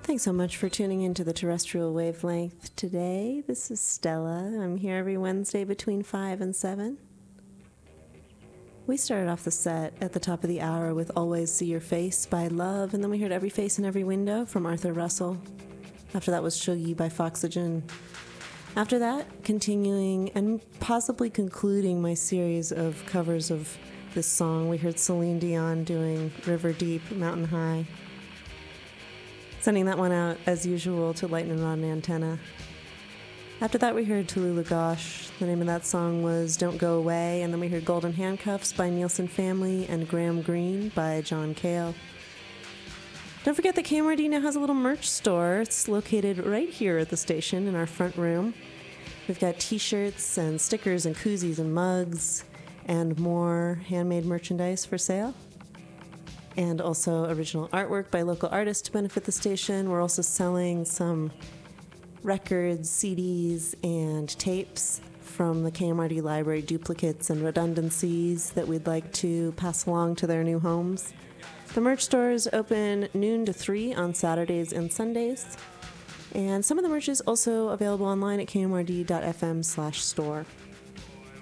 Thanks so much for tuning into the terrestrial wavelength today. This is Stella. I'm here every Wednesday between 5 and 7. We started off the set at the top of the hour with Always See Your Face by Love, and then we heard Every Face in Every Window from Arthur Russell. After that was Shuggy by Foxygen. After that, continuing and possibly concluding my series of covers of this song, we heard Celine Dion doing River Deep, Mountain High. Sending that one out, as usual, to Lightning Rod and Antenna. After that, we heard Tallulah Gosh. The name of that song was Don't Go Away. And then we heard Golden Handcuffs by Nielsen Family and Graham Greene by John Cale. Don't forget that KMRD now has a little merch store. It's located right here at the station in our front room. We've got t-shirts and stickers and koozies and mugs and more handmade merchandise for sale. And also original artwork by local artists to benefit the station. We're also selling some records, CDs, and tapes from the KMRD library, duplicates and redundancies that we'd like to pass along to their new homes. The merch store is open noon to 3 on Saturdays and Sundays. And some of the merch is also available online at kmrd.fm/store.